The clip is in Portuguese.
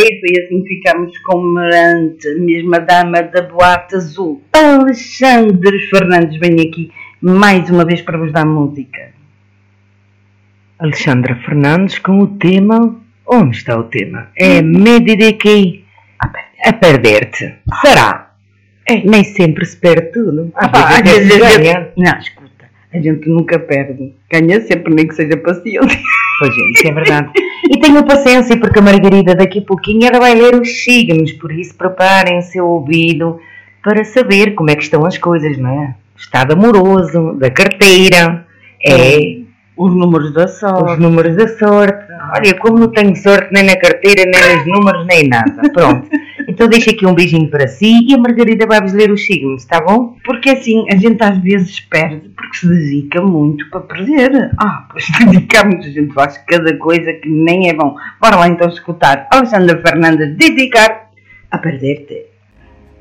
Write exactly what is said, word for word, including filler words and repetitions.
e foi assim que ficámos com Marante, a mesma dama da boate azul. Alexandre Fernandes vem aqui mais uma vez para vos dar música. Alexandra Fernandes com o tema... Onde está o tema? É Me dediquei a perder-te. Será? É, nem sempre se perde tudo. Às ah, vezes se ganha. Não, escuta, a gente nunca perde. Ganha sempre, nem que seja paciente. Pois é, isso é verdade. E tenham paciência porque a Margarida daqui a pouquinho ela vai ler os signos, por isso preparem o seu ouvido para saber como é que estão as coisas, não é? Estado amoroso, da carteira, é... Os números da sorte. Os números da sorte. Olha, como não tenho sorte nem na carteira, nem nos números, nem nada. Pronto. Então deixa aqui um beijinho para si e a Margarida vai-vos ler os signos, está bom? Porque assim, a gente às vezes perde porque se dedica muito para perder. Ah, pois dedicamos, a gente faz cada coisa que nem é bom. Bora lá então escutar Alexandre Fernandes dedicar a perder-te.